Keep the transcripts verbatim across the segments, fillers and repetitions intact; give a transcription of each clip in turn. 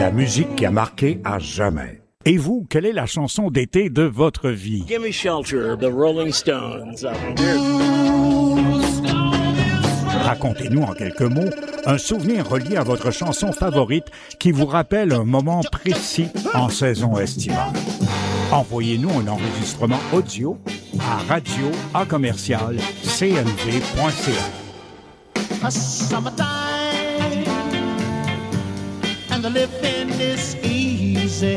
La musique qui a marqué à jamais. Et vous, quelle est la chanson d'été de votre vie? Give Me Shelter, The Rolling Stones. Racontez-nous en quelques mots un souvenir relié à votre chanson favorite qui vous rappelle un moment précis en saison estivale. Envoyez-nous un enregistrement audio à radio à commercial c n v point c a. A summertime and the living is easy.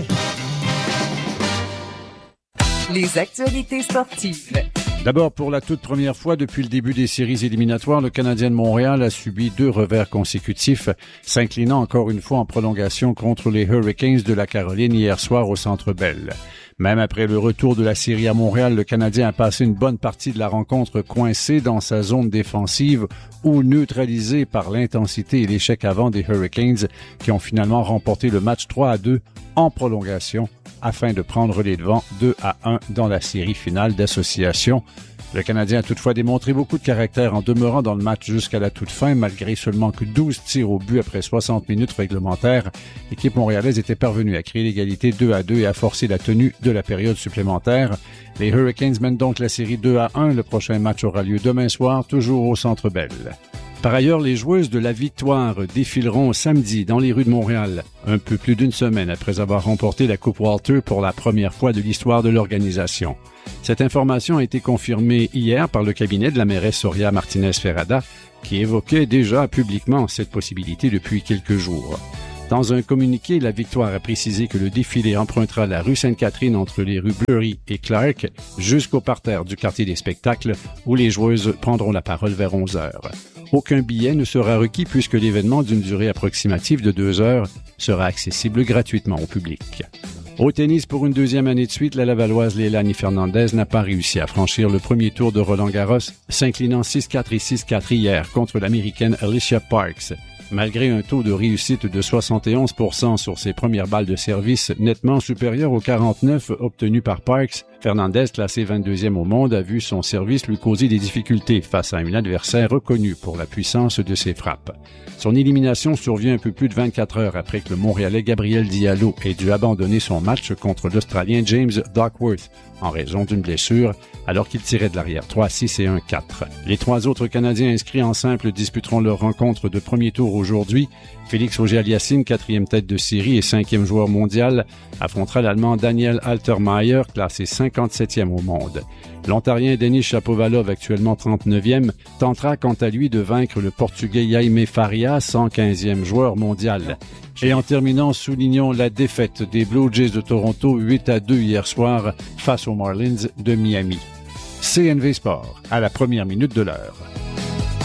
Les actualités sportives. D'abord, pour la toute première fois depuis le début des séries éliminatoires, le Canadien de Montréal a subi deux revers consécutifs, s'inclinant encore une fois en prolongation contre les Hurricanes de la Caroline hier soir au Centre Bell. Même après le retour de la série à Montréal, le Canadien a passé une bonne partie de la rencontre coincé dans sa zone défensive ou neutralisé par l'intensité et l'échec avant des Hurricanes qui ont finalement remporté le match trois à deux en prolongation afin de prendre les devants deux à un dans la série finale d'association. Le Canadien a toutefois démontré beaucoup de caractère en demeurant dans le match jusqu'à la toute fin, malgré seulement que douze tirs au but après soixante minutes réglementaires. L'équipe montréalaise était parvenue à créer l'égalité deux à deux et à forcer la tenue de la période supplémentaire. Les Hurricanes mènent donc la série deux à un. Le prochain match aura lieu demain soir, toujours au Centre Bell. Par ailleurs, les joueuses de la Victoire défileront samedi dans les rues de Montréal, un peu plus d'une semaine après avoir remporté la Coupe Walter pour la première fois de l'histoire de l'organisation. Cette information a été confirmée hier par le cabinet de la mairesse Soria Martinez-Ferrada, qui évoquait déjà publiquement cette possibilité depuis quelques jours. Dans un communiqué, la Victoire a précisé que le défilé empruntera la rue Sainte-Catherine entre les rues Bleury et Clark jusqu'au parterre du quartier des spectacles où les joueuses prendront la parole vers onze heures. Aucun billet ne sera requis puisque l'événement d'une durée approximative de deux heures sera accessible gratuitement au public. Au tennis, pour une deuxième année de suite, la Lavalloise Leilani Fernandez n'a pas réussi à franchir le premier tour de Roland-Garros, s'inclinant six quatre et six quatre hier contre l'Américaine Alicia Parks. Malgré un taux de réussite de soixante et onze pour cent sur ses premières balles de service, nettement supérieur aux quarante-neuf obtenus par Parks, Fernandez, classé vingt-deuxième au monde, a vu son service lui causer des difficultés face à un adversaire reconnu pour la puissance de ses frappes. Son élimination survient un peu plus de vingt-quatre heures après que le Montréalais Gabriel Diallo ait dû abandonner son match contre l'Australien James Duckworth en raison d'une blessure, alors qu'il tirait de l'arrière trois à six et un à quatre. Les trois autres Canadiens inscrits en simple disputeront leur rencontre de premier tour aujourd'hui. Félix Auger-Aliassime, quatrième tête de série et cinquième joueur mondial, affrontera l'Allemand Daniel Altermayer, classé cinquante-septième au monde. L'Ontarien Denis Shapovalov, actuellement trente-neuvième, tentera quant à lui de vaincre le Portugais Jaime Faria, cent quinzième joueur mondial. Et en terminant, soulignons la défaite des Blue Jays de Toronto huit à deux hier soir face aux Marlins de Miami. C N V Sport, à la première minute de l'heure.